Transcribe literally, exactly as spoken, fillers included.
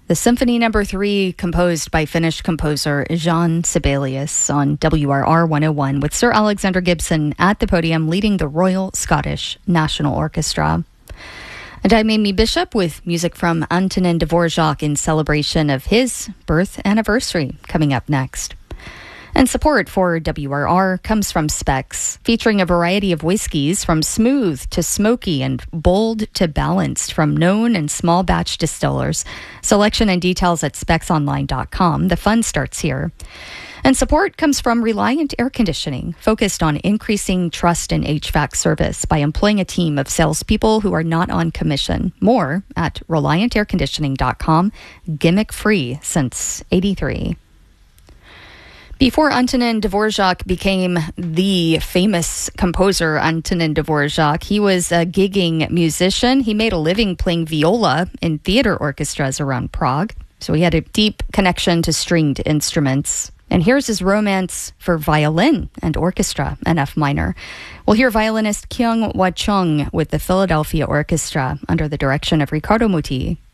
The Symphony Number Three, composed by Finnish composer Jean Sibelius on W R R one oh one, with Sir Alexander Gibson at the podium leading the Royal Scottish National Orchestra. And I'm Amy Bishop with music from Antonin Dvorak in celebration of his birth anniversary coming up next. And support for W R R comes from Specs, featuring a variety of whiskeys from smooth to smoky and bold to balanced from known and small batch distillers. Selection and details at specs online dot com. The fun starts here. And support comes from Reliant Air Conditioning, focused on increasing trust in H V A C service by employing a team of salespeople who are not on commission. More at reliant air conditioning dot com. Gimmick free since eighty-three. Before Antonin Dvorak became the famous composer Antonin Dvorak, he was a gigging musician. He made a living playing viola in theater orchestras around Prague. So he had a deep connection to stringed instruments. And here's his romance for violin and orchestra in F minor. We'll hear violinist Kyung Hwa Chung with the Philadelphia Orchestra under the direction of Riccardo Muti.